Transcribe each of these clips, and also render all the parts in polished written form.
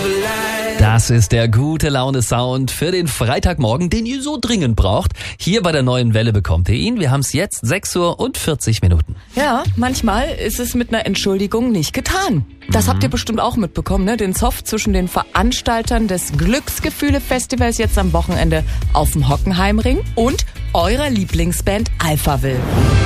Das ist der gute Laune-Sound für den Freitagmorgen, den ihr so dringend braucht. Hier bei der Neuen Welle bekommt ihr ihn. Wir haben es jetzt 6:40 Uhr. Ja, manchmal ist es mit einer Entschuldigung nicht getan. Das habt ihr bestimmt auch mitbekommen, ne? Den Zoff zwischen den Veranstaltern des Glücksgefühle-Festivals jetzt am Wochenende auf dem Hockenheimring und eurer Lieblingsband Alphaville.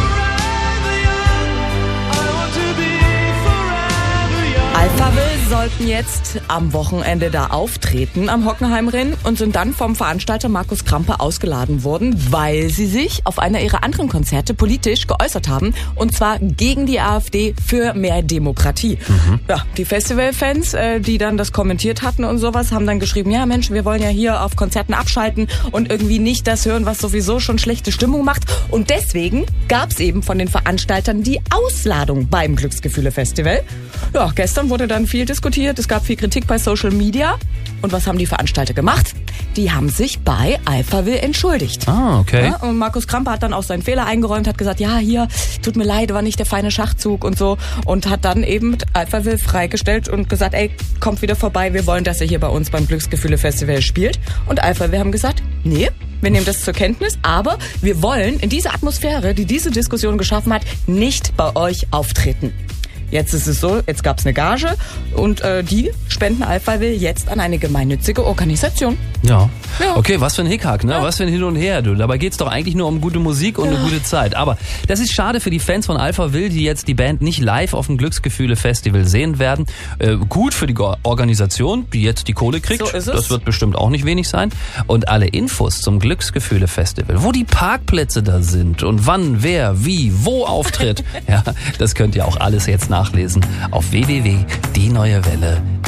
Alphaville sollten jetzt am Wochenende da auftreten am Hockenheimring und sind dann vom Veranstalter Markus Krampe ausgeladen worden, weil sie sich auf einer ihrer anderen Konzerte politisch geäußert haben, und zwar gegen die AfD für mehr Demokratie. Ja, die Festivalfans, die dann das kommentiert hatten und sowas, haben dann geschrieben, ja Mensch, wir wollen ja hier auf Konzerten abschalten und irgendwie nicht das hören, was sowieso schon schlechte Stimmung macht. Und deswegen gab es eben von den Veranstaltern die Ausladung beim Glücksgefühle-Festival. Ja, gestern wurde dann viel diskutiert, es gab viel Kritik bei Social Media. Und was haben die Veranstalter gemacht? Die haben sich bei Alphaville entschuldigt. Ah, okay. Ja, und Markus Krampe hat dann auch seinen Fehler eingeräumt, hat gesagt, ja, hier, tut mir leid, war nicht der feine Schachzug und so. Und hat dann eben Alphaville freigestellt und gesagt, ey, kommt wieder vorbei, wir wollen, dass ihr hier bei uns beim Glücksgefühle-Festival spielt. Und Alphaville haben gesagt, nee, wir nehmen das zur Kenntnis, aber wir wollen in dieser Atmosphäre, die diese Diskussion geschaffen hat, nicht bei euch auftreten. Jetzt ist es so, jetzt gab's eine Gage und die spenden Alphaville jetzt an eine gemeinnützige Organisation. Ja. Ja. Okay, was für ein Hickhack, ne? Ja. Was für ein Hin und Her, du. Dabei geht's doch eigentlich nur um gute Musik und eine gute Zeit. Aber das ist schade für die Fans von Alphaville, die jetzt die Band nicht live auf dem Glücksgefühle-Festival sehen werden. Gut für die Organisation, die jetzt die Kohle kriegt. So ist es. Das wird bestimmt auch nicht wenig sein. Und alle Infos zum Glücksgefühle-Festival, wo die Parkplätze da sind und wann, wer, wie, wo auftritt, ja, das könnt ihr auch alles jetzt nachlesen auf www.dieneuewelle.de.